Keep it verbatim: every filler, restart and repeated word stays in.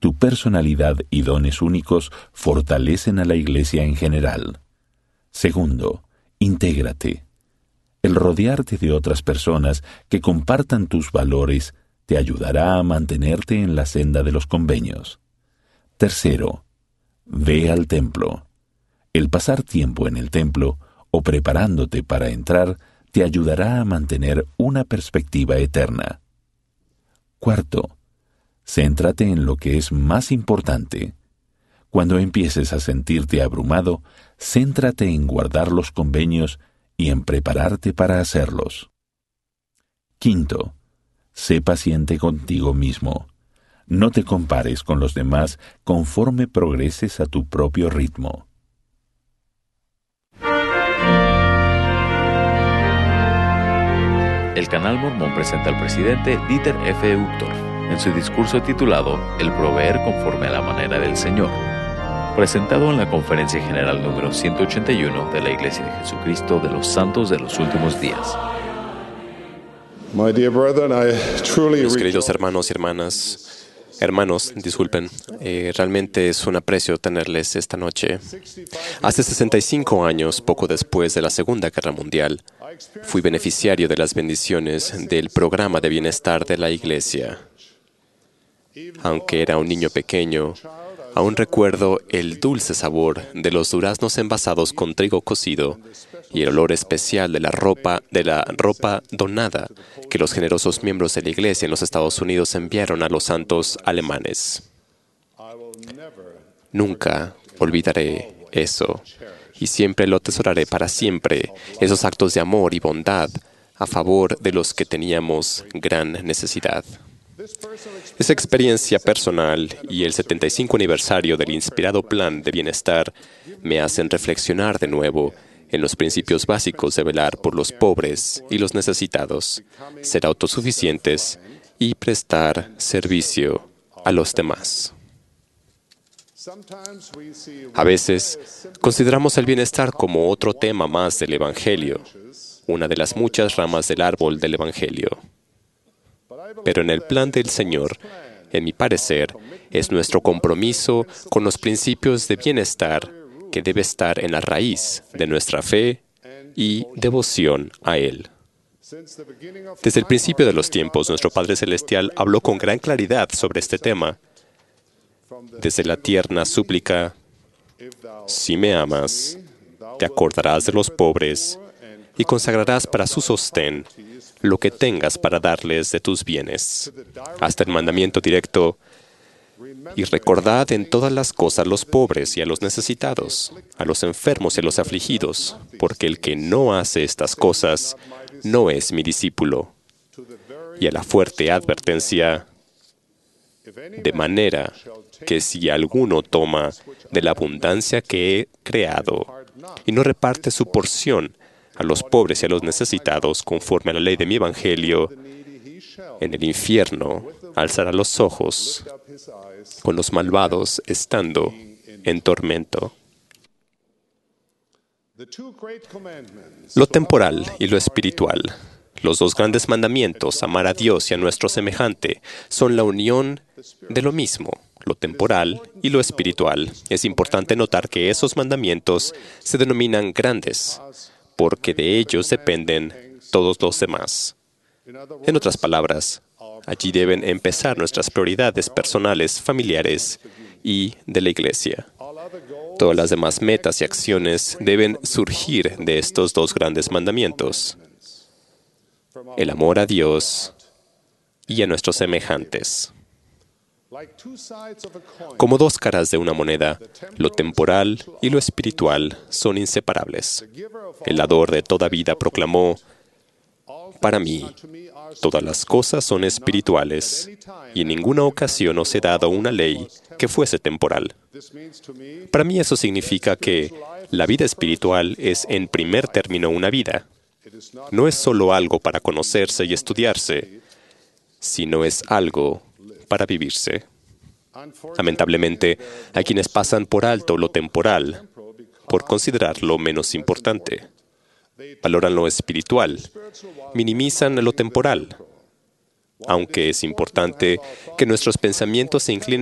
Tu personalidad y dones únicos fortalecen a la Iglesia en general. Segundo, intégrate. El rodearte de otras personas que compartan tus valores te ayudará a mantenerte en la senda de los convenios. Tercero, ve al templo. El pasar tiempo en el templo o preparándote para entrar te ayudará a mantener una perspectiva eterna. Cuarto, céntrate en lo que es más importante. Cuando empieces a sentirte abrumado, céntrate en guardar los convenios y en prepararte para hacerlos. Quinto, sé paciente contigo mismo. No te compares con los demás conforme progreses a tu propio ritmo. El Canal Mormón presenta al presidente Dieter F. Uchtdorf en su discurso titulado El proveer conforme a la manera del Señor, presentado en la Conferencia General número ciento ochenta y uno de la Iglesia de Jesucristo de los Santos de los Últimos Días. Mis queridos hermanos y hermanas, hermanos, disculpen, eh, realmente es un aprecio tenerles esta noche. Hace sesenta y cinco años, poco después de la Segunda Guerra Mundial, fui beneficiario de las bendiciones del programa de bienestar de la Iglesia. Aunque era un niño pequeño, aún recuerdo el dulce sabor de los duraznos envasados con trigo cocido y el olor especial de la ropa, de la ropa donada que los generosos miembros de la Iglesia en los Estados Unidos enviaron a los santos alemanes. Nunca olvidaré eso y siempre lo atesoraré para siempre, esos actos de amor y bondad a favor de los que teníamos gran necesidad. Esa experiencia personal y el setenta y cinco aniversario del inspirado plan de bienestar me hacen reflexionar de nuevo en los principios básicos de velar por los pobres y los necesitados, ser autosuficientes y prestar servicio a los demás. A veces consideramos el bienestar como otro tema más del Evangelio, una de las muchas ramas del árbol del Evangelio. Pero en el plan del Señor, en mi parecer, es nuestro compromiso con los principios de bienestar que debe estar en la raíz de nuestra fe y devoción a Él. Desde el principio de los tiempos, nuestro Padre Celestial habló con gran claridad sobre este tema. Desde la tierna súplica, si me amas, te acordarás de los pobres y consagrarás para su sostén lo que tengas para darles de tus bienes, hasta el mandamiento directo, y recordad en todas las cosas a los pobres y a los necesitados, a los enfermos y a los afligidos, porque el que no hace estas cosas no es mi discípulo. Y a la fuerte advertencia, de manera que si alguno toma de la abundancia que he creado y no reparte su porción a los pobres y a los necesitados conforme a la ley de mi Evangelio, en el infierno alzará los ojos con los malvados estando en tormento. Lo temporal y lo espiritual, los dos grandes mandamientos, amar a Dios y a nuestro semejante, son la unión de lo mismo, lo temporal y lo espiritual. Es importante notar que esos mandamientos se denominan grandes, porque de ellos dependen todos los demás. En otras palabras, allí deben empezar nuestras prioridades personales, familiares y de la Iglesia. Todas las demás metas y acciones deben surgir de estos dos grandes mandamientos: el amor a Dios y a nuestros semejantes. Como dos caras de una moneda, lo temporal y lo espiritual son inseparables. El dador de toda vida proclamó: para mí, todas las cosas son espirituales, y en ninguna ocasión os he dado una ley que fuese temporal. Para mí eso significa que la vida espiritual es en primer término una vida. No es solo algo para conocerse y estudiarse, sino es algo para vivirse. Lamentablemente, hay quienes pasan por alto lo temporal por considerarlo menos importante. Valoran lo espiritual, minimizan lo temporal, aunque es importante que nuestros pensamientos se inclinen